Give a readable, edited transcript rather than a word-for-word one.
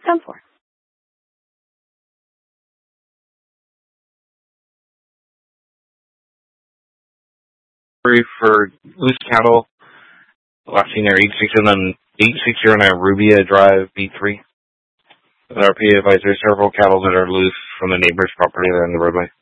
10 for? For loose cattle, last seen there 860 on Rubia Drive, B3. With our PA advisor, several cattle that are loose from the neighbor's property that are in the roadway.